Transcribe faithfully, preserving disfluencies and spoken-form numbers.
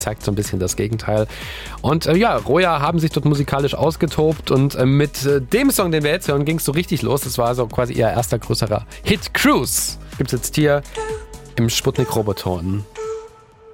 zeigt so ein bisschen das Gegenteil. Und äh, ja, Roja haben sich dort musikalisch ausgetobt und äh, mit äh, dem Song, den wir jetzt hören, ging es so richtig los. Das war so quasi ihr erster größerer Hit. Cruise gibt's jetzt hier im Sputnik Roboton.